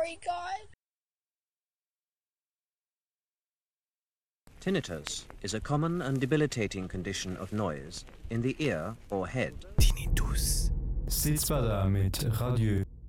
sorry, God. Tinnitus is a common and debilitating condition of noise in the ear or head. Tinnitus. Sitzbada mit Radio